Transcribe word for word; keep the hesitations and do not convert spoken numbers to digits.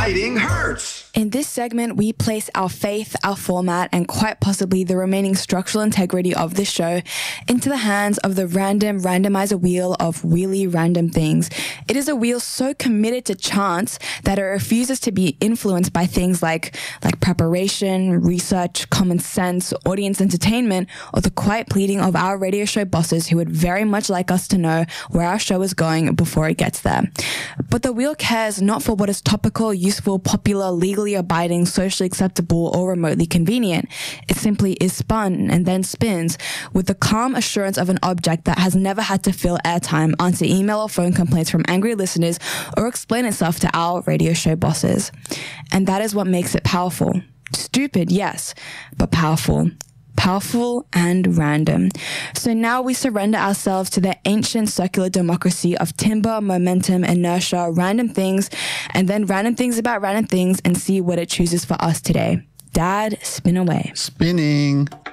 Writing hurts. In this segment, we place our faith, our format, and quite possibly the remaining structural integrity of this show into the hands of the random randomizer wheel of wheelie random things. It is a wheel so committed to chance that it refuses to be influenced by things like, like preparation, research, common sense, audience entertainment, or the quiet pleading of our radio show bosses who would very much like us to know where our show is going before it gets there. But the wheel cares not for what is topical, useful, popular, legally abiding, socially acceptable, or remotely convenient. It simply is spun and then spins with the calm assurance of an object that has never had to fill airtime, answer email or phone complaints from angry listeners, or explain itself to our radio show bosses. And that is what makes it powerful. Stupid, yes, but powerful. Powerful and random. So now we surrender ourselves to the ancient circular democracy of timber, momentum, inertia, random things, and then random things about random things and see what it chooses for us today. Dad, spin away. Spinning.